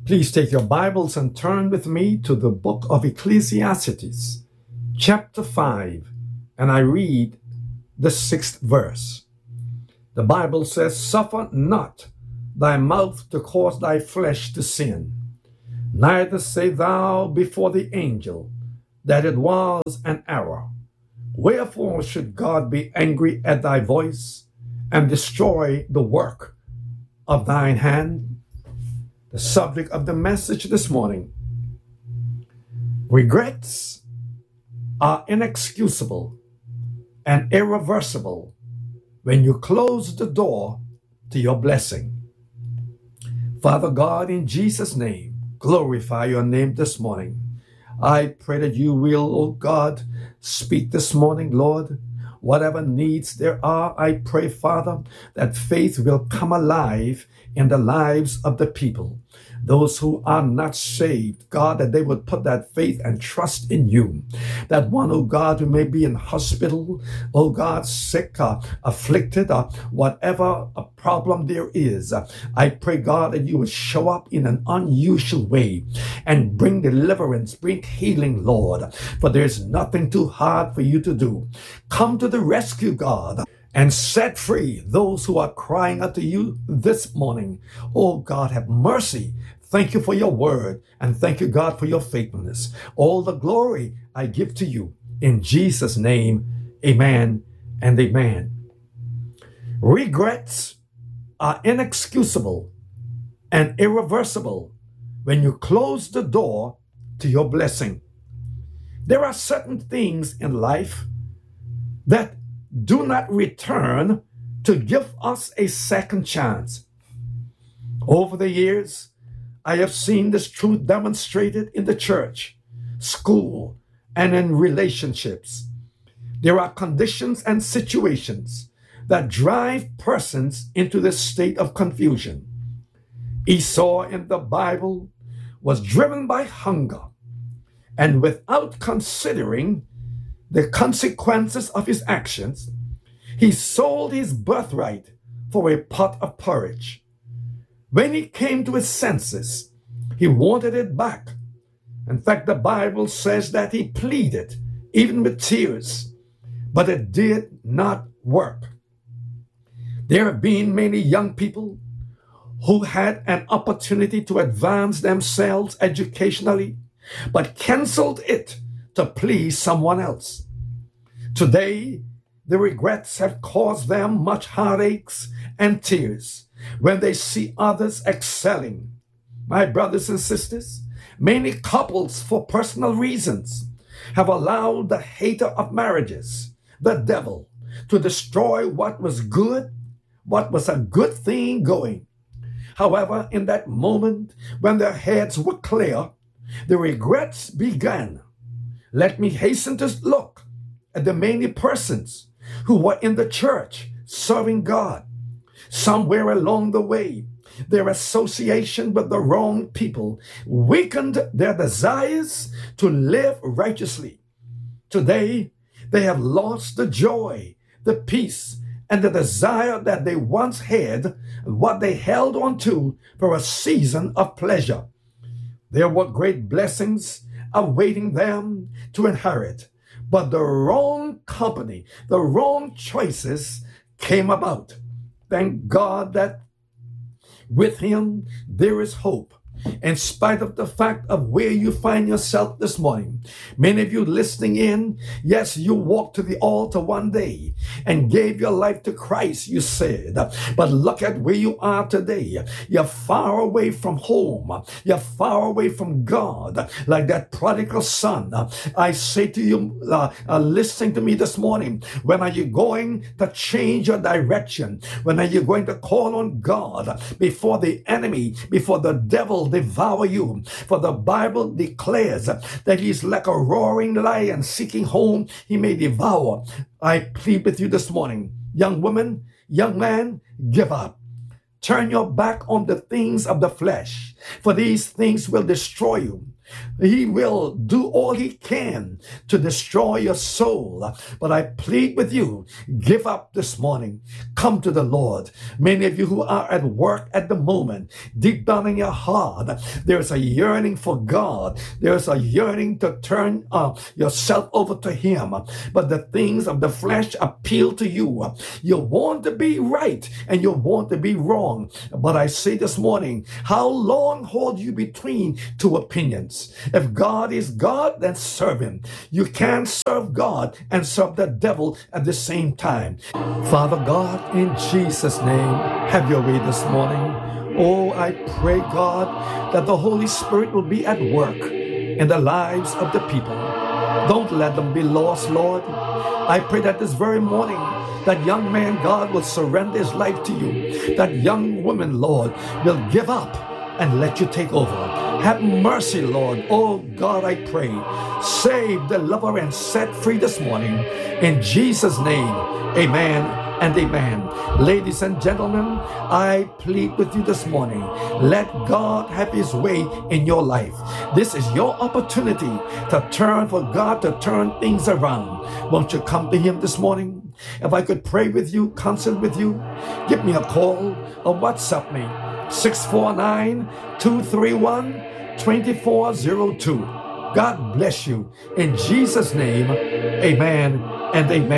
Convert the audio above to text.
Please take your Bibles and turn with me to the book of Ecclesiastes, chapter 5, and I read the 6th verse. The Bible says, "Suffer not thy mouth to cause thy flesh to sin, neither say thou before the angel that it was an error. Wherefore should God be angry at thy voice and destroy the work of thine hand?" The subject of the message this morning: regrets are inexcusable and irreversible when you close the door to your blessing. Father God, in Jesus' name, glorify your name this morning. I pray that you will, oh God, speak this morning, Lord. Whatever needs there are, I pray, Father, that faith will come alive in the lives of the people. Those who are not saved, God, that they would put that faith and trust in you. That one, oh God, who may be in hospital, oh God, sick, afflicted, whatever a problem there is, I pray, God, that you would show up in an unusual way and bring deliverance, bring healing, Lord, for there's nothing too hard for you to do. Come to the rescue, God, and set free those who are crying out to you this morning. Oh God, have mercy. Thank you for your word, and thank you, God, for your faithfulness. All the glory I give to you. In Jesus' name, amen and amen. Regrets are inexcusable and irreversible when you close the door to your blessing. There are certain things in life that do not return to give us a second chance. Over the years, I have seen this truth demonstrated in the church, school, and in relationships. There are conditions and situations that drive persons into this state of confusion. Esau in the Bible was driven by hunger, and without considering the consequences of his actions, he sold his birthright for a pot of porridge. When he came to his senses, he wanted it back. In fact, the Bible says that he pleaded, even with tears, but it did not work. There have been many young people who had an opportunity to advance themselves educationally, but canceled it to please someone else. Today, the regrets have caused them much heartaches and tears when they see others excelling. My brothers and sisters, many couples, for personal reasons, have allowed the hater of marriages, the devil, to destroy what was good, what was a good thing going. However, in that moment when their heads were clear, the regrets began. Let me hasten to look at the many persons who were in the church serving God. Somewhere along the way, their association with the wrong people weakened their desires to live righteously. Today, they have lost the joy, the peace, and the desire that they once had, what they held on to for a season of pleasure. There were great blessings awaiting them to inherit, but the wrong company, the wrong choices came about. Thank God that with him there is hope. In spite of the fact of where you find yourself this morning, many of you listening in, yes, you walked to the altar one day and gave your life to Christ, you said, but look at where you are today. You're far away from home. You're far away from God, like that prodigal son. I say to you, listening to me this morning, when are you going to change your direction? When are you going to call on God before the enemy, before the devil devour you? For the Bible declares that he's like a roaring lion seeking whom he may devour. I plead with you this morning, young woman, young man, give up. Turn your back on the things of the flesh, for these things will destroy you. He will do all he can to destroy your soul. But I plead with you, give up this morning. Come to the Lord. Many of you who are at work at the moment, deep down in your heart, there's a yearning for God. There's a yearning to turn yourself over to him. But the things of the flesh appeal to you. You want to be right and you want to be wrong. But I say this morning, how long hold you between two opinions? If God is God, then serve him. You can't serve God and serve the devil at the same time. Father God, in Jesus' name, have your way this morning. Oh, I pray, God, that the Holy Spirit will be at work in the lives of the people. Don't let them be lost, Lord. I pray that this very morning, that young man, God, will surrender his life to you. That young woman, Lord, will give up and let you take over. Have mercy, Lord. Oh, God, I pray. Save, deliver, and set free this morning. In Jesus' name, amen and amen. Ladies and gentlemen, I plead with you this morning. Let God have his way in your life. This is your opportunity to turn for God to turn things around. Won't you come to him this morning? If I could pray with you, consult with you, give me a call or WhatsApp me. 649-231-2402. God bless you. In Jesus' name, amen and amen.